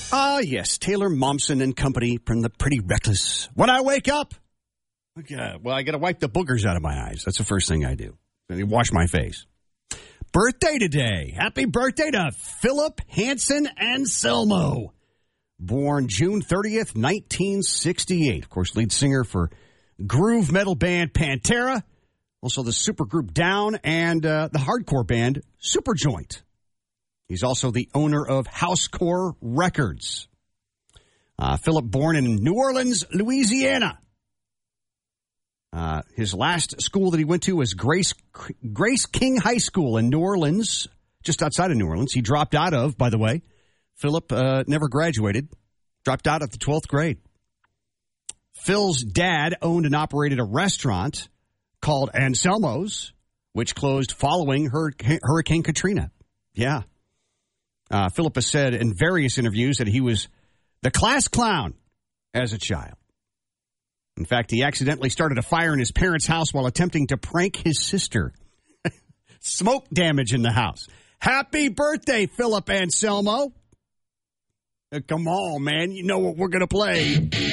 Ah, yes, Taylor Momsen and company from the Pretty Reckless. When I wake up, well, I got to wipe the boogers out of my eyes. That's the first thing I do. Then I wash my face. Birthday today. Happy birthday to Philip Hansen Anselmo. Born June 30th, 1968. Of course, lead singer for groove metal band Pantera. Also the supergroup Down and the hardcore band Superjoint. He's also the owner of Housecore Records. Philip, born in New Orleans, Louisiana. His last school that he went to was Grace King High School in New Orleans, just outside of New Orleans. He dropped out of, by the way. Philip never graduated, dropped out at the 12th grade. Phil's dad owned and operated a restaurant called Anselmo's, which closed following Hurricane Katrina. Yeah. Philip has said in various interviews that he was the class clown as a child. In fact, he accidentally started a fire in his parents' house while attempting to prank his sister. Smoke damage in the house. Happy birthday, Philip Anselmo. Come on, man. You know what we're going to play.